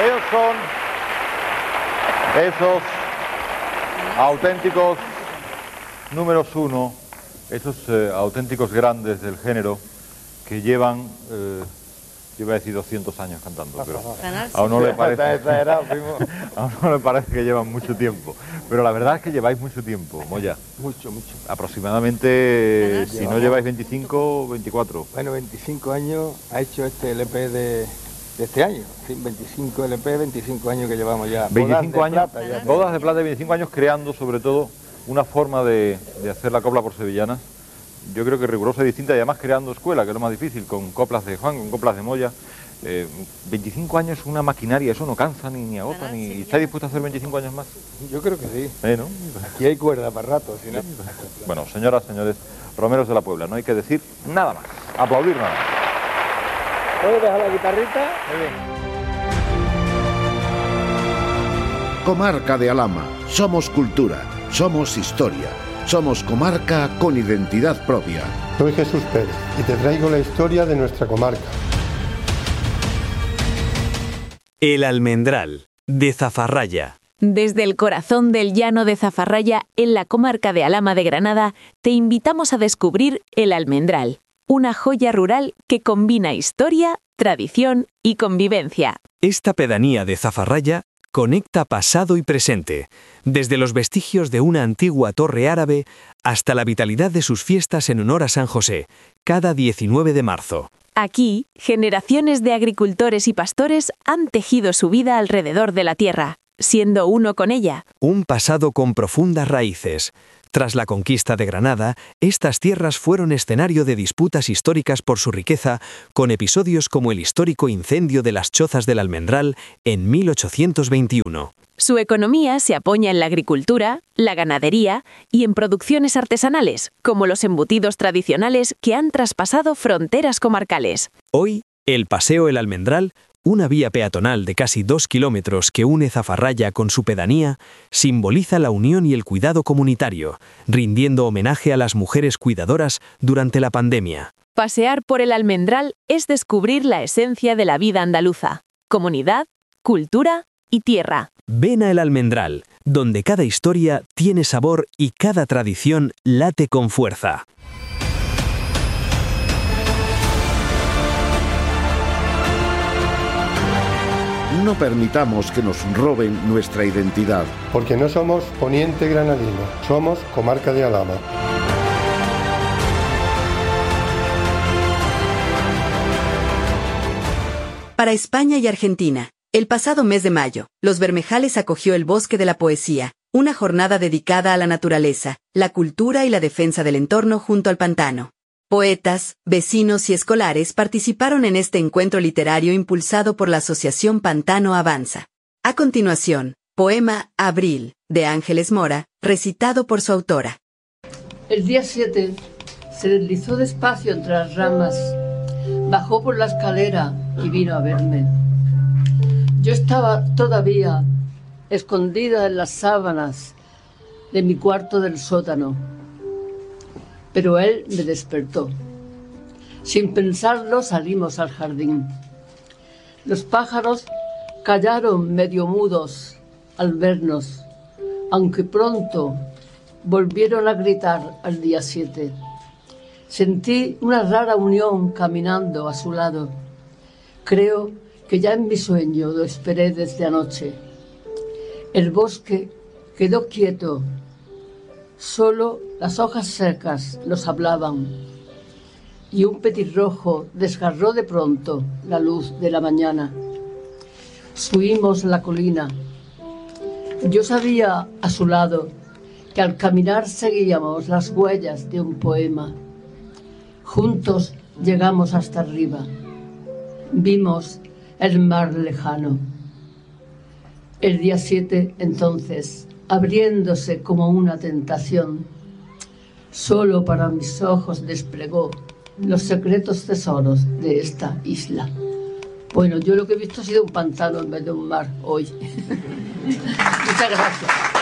Ellos son esos auténticos números uno, esos auténticos grandes del género que llevan, yo iba a decir 200 años cantando, pero a uno le parece que llevan mucho tiempo. Pero la verdad es que lleváis mucho tiempo, Moya. Mucho. Aproximadamente, si no lleváis 25, 24. Bueno, 25 años ha hecho este LP de este año. Sí, 25 LP, 25 años que llevamos ya. 25 años, bodas de plata. plata y 25 años creando sobre todo una forma de hacer la copla por sevillanas. Yo creo que rigurosa y distinta, y además creando escuela, que es lo más difícil, con coplas de Juan, con coplas de Moya. 25 años, una maquinaria, eso no cansa ni agota, ni... ¿Estáis dispuestos a hacer 25 años más? Yo creo que sí. ¿No? Aquí hay cuerda para rato, si no... Bueno, señoras, señores, romeros de la Puebla, no hay que decir nada más, aplaudir nada más. ¿Puedo dejar la guitarrita? Muy bien. Comarca de Alhama, somos cultura, somos historia, somos comarca con identidad propia. Soy Jesús Pérez y te traigo la historia de nuestra comarca. El Almendral, de Zafarraya. Desde el corazón del llano de Zafarraya, en la comarca de Alhama de Granada, te invitamos a descubrir El Almendral, una joya rural que combina historia, tradición y convivencia. Esta pedanía de Zafarraya conecta pasado y presente, desde los vestigios de una antigua torre árabe hasta la vitalidad de sus fiestas en honor a San José, cada 19 de marzo. Aquí, generaciones de agricultores y pastores han tejido su vida alrededor de la tierra, siendo uno con ella. Un pasado con profundas raíces. Tras la conquista de Granada, estas tierras fueron escenario de disputas históricas por su riqueza, con episodios como el histórico incendio de las Chozas del Almendral en 1821. Su economía se apoya en la agricultura, la ganadería y en producciones artesanales, como los embutidos tradicionales que han traspasado fronteras comarcales. Hoy, el Paseo El Almendral, una vía peatonal de casi 2 kilómetros que une Zafarraya con su pedanía, simboliza la unión y el cuidado comunitario, rindiendo homenaje a las mujeres cuidadoras durante la pandemia. Pasear por El Almendral es descubrir la esencia de la vida andaluza: comunidad, cultura y tierra. Ven a El Almendral, donde cada historia tiene sabor y cada tradición late con fuerza. No permitamos que nos roben nuestra identidad. Porque no somos poniente granadino, somos comarca de Alhama. Para España y Argentina, el pasado mes de mayo, Los Bermejales acogió el Bosque de la Poesía, una jornada dedicada a la naturaleza, la cultura y la defensa del entorno junto al pantano. Poetas, vecinos y escolares participaron en este encuentro literario impulsado por la Asociación Pantano Avanza. A continuación, poema Abril, de Ángeles Mora, recitado por su autora. El día 7 se deslizó despacio entre las ramas, bajó por la escalera y vino a verme. Yo estaba todavía escondida en las sábanas de mi cuarto del sótano, pero él me despertó. Sin pensarlo salimos al jardín. Los pájaros callaron medio mudos al vernos, aunque pronto volvieron a gritar al día 7. Sentí una rara unión caminando a su lado. Creo que ya en mi sueño lo esperé desde anoche. El bosque quedó quieto. Solo las hojas secas nos hablaban, y un petirrojo desgarró de pronto la luz de la mañana. Subimos la colina. Yo sabía a su lado que al caminar seguíamos las huellas de un poema. Juntos llegamos hasta arriba. Vimos el mar lejano. El día 7, entonces, abriéndose como una tentación, solo para mis ojos desplegó los secretos tesoros de esta isla. Bueno, yo lo que he visto ha sido un pantano en vez de un mar hoy. Muchas gracias.